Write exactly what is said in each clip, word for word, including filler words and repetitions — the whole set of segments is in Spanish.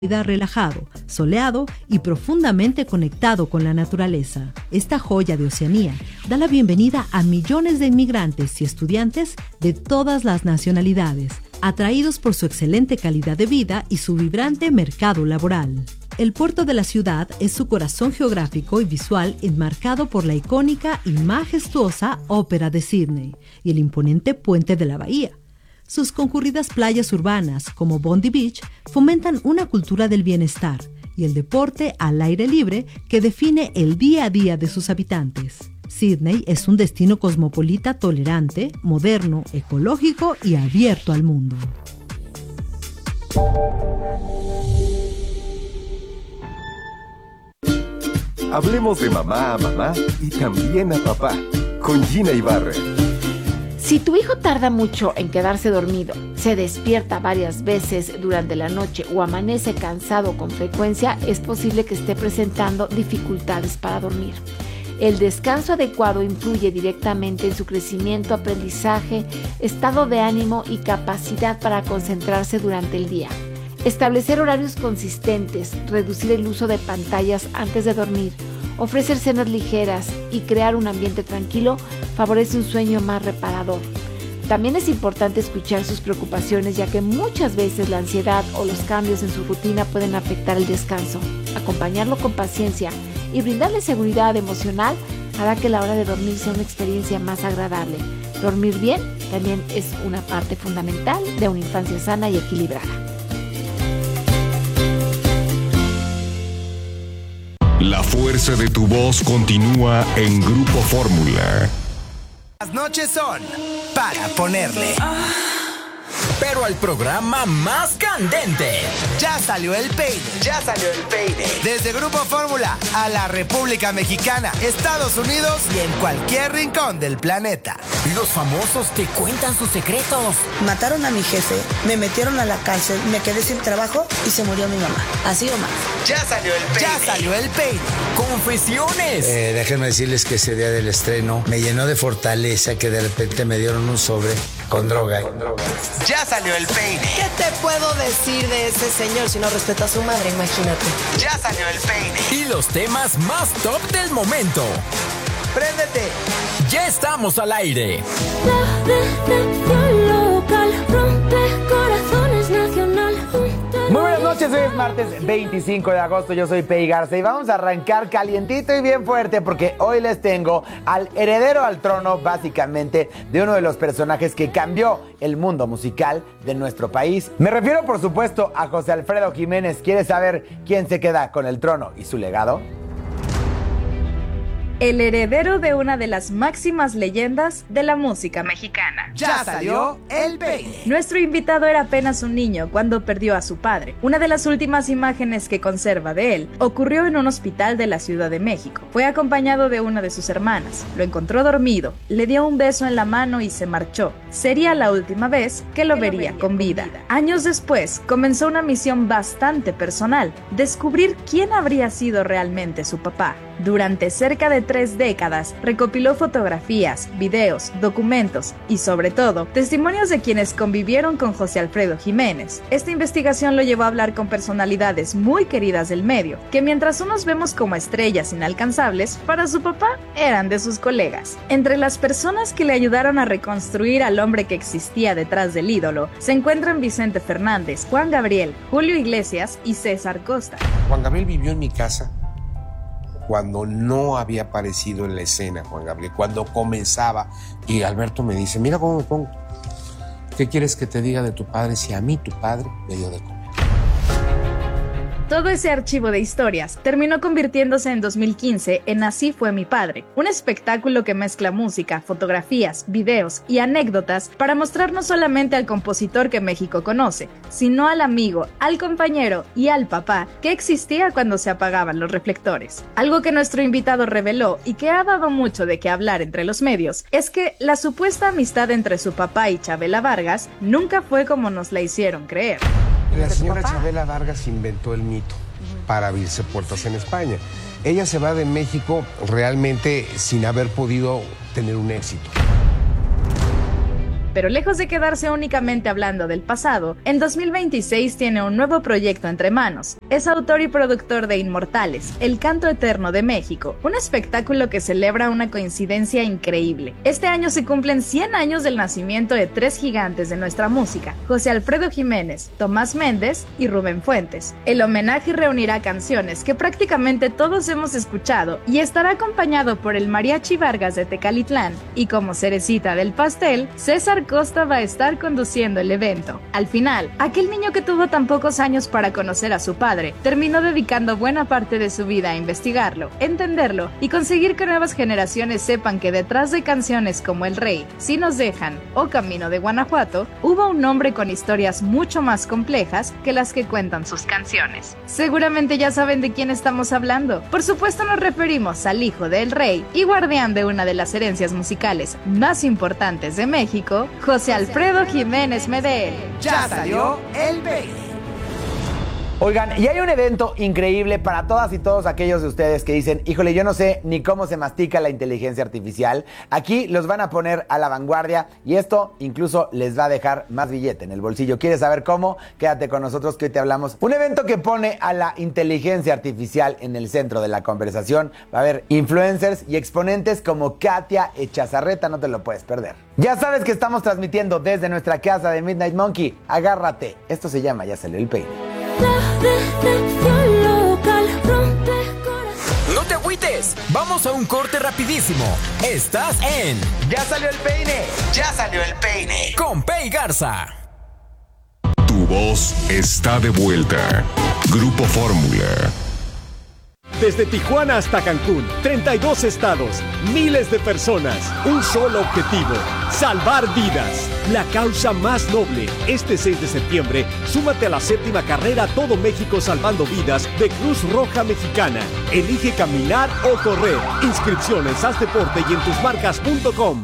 relajado, soleado y profundamente conectado con la naturaleza. Esta joya de Oceanía da la bienvenida a millones de inmigrantes y estudiantes de todas las nacionalidades, atraídos por su excelente calidad de vida y su vibrante mercado laboral. El puerto de la ciudad es su corazón geográfico y visual, enmarcado por la icónica y majestuosa Ópera de Sídney y el imponente Puente de la Bahía. Sus concurridas playas urbanas, como Bondi Beach, fomentan una cultura del bienestar y el deporte al aire libre que define el día a día de sus habitantes. Sídney es un destino cosmopolita tolerante, moderno, ecológico y abierto al mundo. Hablemos de mamá a mamá y también a papá, con Gina Ibarra. Si tu hijo tarda mucho en quedarse dormido, se despierta varias veces durante la noche o amanece cansado con frecuencia, es posible que esté presentando dificultades para dormir. El descanso adecuado influye directamente en su crecimiento, aprendizaje, estado de ánimo y capacidad para concentrarse durante el día. Establecer horarios consistentes, reducir el uso de pantallas antes de dormir, ofrecer cenas ligeras y crear un ambiente tranquilo favorece un sueño más reparador. También es importante escuchar sus preocupaciones, ya que muchas veces la ansiedad o los cambios en su rutina pueden afectar el descanso. Acompañarlo con paciencia y brindarle seguridad emocional hará que la hora de dormir sea una experiencia más agradable. Dormir bien también es una parte fundamental de una infancia sana y equilibrada. La fuerza de tu voz continúa en Grupo Fórmula. Las noches son para ponerle. Pero al programa más candente. Ya salió el peine. Ya salió el peine. Desde Grupo Fórmula a la República Mexicana, Estados Unidos y en cualquier rincón del planeta. Los famosos te cuentan sus secretos. Mataron a mi jefe, me metieron a la cárcel, me quedé sin trabajo y se murió mi mamá. Así o más. Ya salió el peine. Ya salió el peine. Confesiones. Eh, déjenme decirles que ese día del estreno me llenó de fortaleza, que de repente me dieron un sobre con droga. Con droga. Ya salió el peine. ¿Qué te puedo decir de ese señor si no respeta a su madre? Imagínate. Ya salió el peine. Y los temas más top del momento. ¡Préndete! Ya estamos al aire. La decepción local rompe corazones nacional. Muy buenas noches, hoy es martes veinticinco de agosto, yo soy Pei Garza y vamos a arrancar calientito y bien fuerte porque hoy les tengo al heredero al trono, básicamente, de uno de los personajes que cambió el mundo musical de nuestro país. Me refiero, por supuesto, a José Alfredo Jiménez. ¿Quieres saber quién se queda con el trono y su legado? El heredero de una de las máximas leyendas de la música mexicana. Ya salió el peine. Nuestro invitado era apenas un niño cuando perdió a su padre. Una de las últimas imágenes que conserva de él ocurrió en un hospital de la Ciudad de México. Fue acompañado de una de sus hermanas. Lo encontró dormido, le dio un beso en la mano y se marchó. Sería la última vez que lo, que vería, lo vería con vida. vida. Años después, comenzó una misión bastante personal: descubrir quién habría sido realmente su papá. Durante cerca de tres décadas, recopiló fotografías, videos, documentos y, sobre todo, testimonios de quienes convivieron con José Alfredo Jiménez. Esta investigación lo llevó a hablar con personalidades muy queridas del medio, que mientras unos vemos como estrellas inalcanzables, para su papá eran de sus colegas. Entre las personas que le ayudaron a reconstruir al hombre que existía detrás del ídolo, se encuentran Vicente Fernández, Juan Gabriel, Julio Iglesias y César Costa. Juan Gabriel vivió en mi casa cuando no había aparecido en la escena, Juan Gabriel, cuando comenzaba, y Alberto me dice, mira cómo me pongo, ¿qué quieres que te diga de tu padre si a mí tu padre me dio de comer? Todo ese archivo de historias terminó convirtiéndose en dos mil quince en Así fue mi padre, un espectáculo que mezcla música, fotografías, videos y anécdotas para mostrar no solamente al compositor que México conoce, sino al amigo, al compañero y al papá que existía cuando se apagaban los reflectores. Algo que nuestro invitado reveló y que ha dado mucho de qué hablar entre los medios es que la supuesta amistad entre su papá y Chabela Vargas nunca fue como nos la hicieron creer. La señora Chabela Vargas inventó el mito para abrirse puertas en España. Ella se va de México realmente sin haber podido tener un éxito. Pero lejos de quedarse únicamente hablando del pasado, en dos mil veintiséis tiene un nuevo proyecto entre manos. Es autor y productor de Inmortales, El Canto Eterno de México, un espectáculo que celebra una coincidencia increíble. Este año se cumplen cien años del nacimiento de tres gigantes de nuestra música, José Alfredo Jiménez, Tomás Méndez y Rubén Fuentes. El homenaje reunirá canciones que prácticamente todos hemos escuchado y estará acompañado por el Mariachi Vargas de Tecalitlán, y como cerecita del pastel, César Costa va a estar conduciendo el evento. Al final, aquel niño que tuvo tan pocos años para conocer a su padre, terminó dedicando buena parte de su vida a investigarlo, entenderlo y conseguir que nuevas generaciones sepan que detrás de canciones como El Rey, Si nos dejan o Camino de Guanajuato, hubo un hombre con historias mucho más complejas que las que cuentan sus canciones. Seguramente ya saben de quién estamos hablando. Por supuesto nos referimos al hijo del rey y guardián de una de las herencias musicales más importantes de México, José Alfredo Jiménez Medel. Ya salió el peine. Oigan, y hay un evento increíble para todas y todos aquellos de ustedes que dicen, híjole, yo no sé ni cómo se mastica la inteligencia artificial. Aquí los van a poner a la vanguardia y esto incluso les va a dejar más billete en el bolsillo. ¿Quieres saber cómo? Quédate con nosotros que hoy te hablamos. Un evento que pone a la inteligencia artificial en el centro de la conversación. Va a haber influencers y exponentes como Katia Echazarreta, no te lo puedes perder. Ya sabes que estamos transmitiendo desde nuestra casa de Midnight Monkey. Agárrate, esto se llama Ya Salió el Peine. No te agüites, vamos a un corte rapidísimo. Estás en Ya Salió el Peine, Ya Salió el Peine con Pei Garza. Tu voz está de vuelta. Grupo Fórmula. Desde Tijuana hasta Cancún, treinta y dos estados, miles de personas, un solo objetivo, salvar vidas. La causa más noble. Este seis de septiembre, súmate a la séptima carrera Todo México Salvando Vidas de Cruz Roja Mexicana. Elige caminar o correr. Inscripciones, haz deporte y en tus marcas punto com.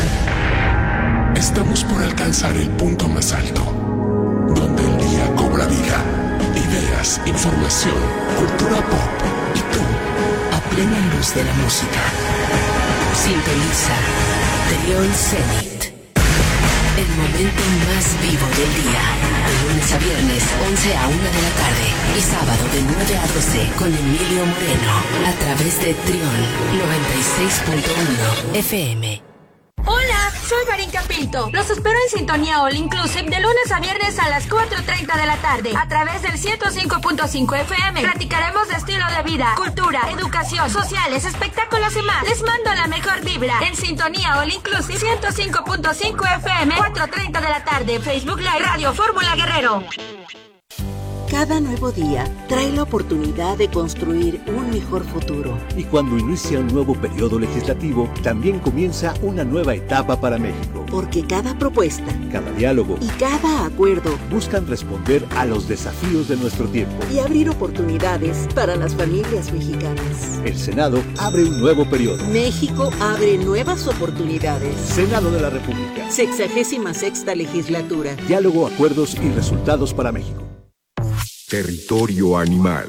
Estamos por alcanzar el punto más alto, donde el día cobra vida. Ideas, información, cultura pop. Y tú, a plena luz de la música. Sintoniza Trión Zenit. El momento más vivo del día. De lunes a viernes, once a una de la tarde. Y sábado de nueve a doce con Emilio Moreno. A través de Trión noventa y seis punto uno F M. Hola, soy Marín Capinto. Los espero en Sintonía All Inclusive de lunes a viernes a las cuatro treinta de la tarde a través del ciento cinco punto cinco F M. Platicaremos de estilo de vida, cultura, educación, sociales, espectáculos y más. Les mando la mejor vibra en Sintonía All Inclusive ciento cinco punto cinco F M, cuatro treinta de la tarde, Facebook Live, Radio Fórmula Guerrero. Cada nuevo día trae la oportunidad de construir un mejor futuro. Y cuando inicia un nuevo periodo legislativo, también comienza una nueva etapa para México. Porque cada propuesta, cada diálogo y cada acuerdo buscan responder a los desafíos de nuestro tiempo y abrir oportunidades para las familias mexicanas. El Senado abre un nuevo periodo. México abre nuevas oportunidades. Senado de la República. Sexagésima sexta legislatura. Diálogo, acuerdos y resultados para México. Territorio animal.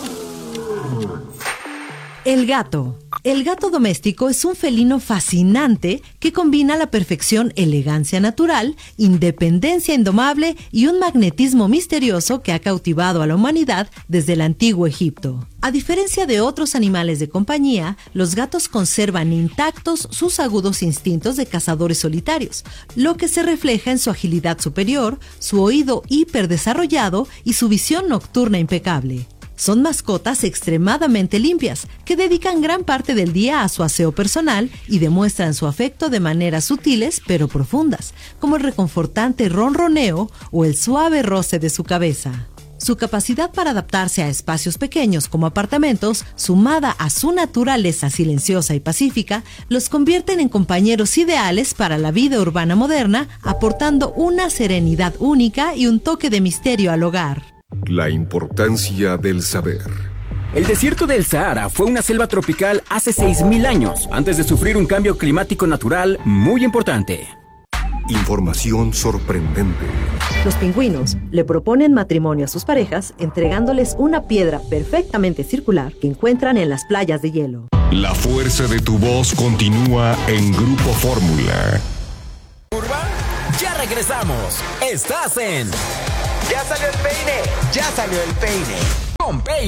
El gato. El gato doméstico es un felino fascinante que combina a la perfección elegancia natural, independencia indomable y un magnetismo misterioso que ha cautivado a la humanidad desde el antiguo Egipto. A diferencia de otros animales de compañía, los gatos conservan intactos sus agudos instintos de cazadores solitarios, lo que se refleja en su agilidad superior, su oído hiperdesarrollado y su visión nocturna impecable. Son mascotas extremadamente limpias, que dedican gran parte del día a su aseo personal y demuestran su afecto de maneras sutiles pero profundas, como el reconfortante ronroneo o el suave roce de su cabeza. Su capacidad para adaptarse a espacios pequeños como apartamentos, sumada a su naturaleza silenciosa y pacífica, los convierten en compañeros ideales para la vida urbana moderna, aportando una serenidad única y un toque de misterio al hogar. La importancia del saber. El desierto del Sahara fue una selva tropical hace seis mil años, antes de sufrir un cambio climático natural muy importante. Información sorprendente. Los pingüinos le proponen matrimonio a sus parejas entregándoles una piedra perfectamente circular que encuentran en las playas de hielo. La fuerza de tu voz continúa en Grupo Fórmula. regresamos. Estás en... Ya salió el peine. Ya salió el peine. Con Peine.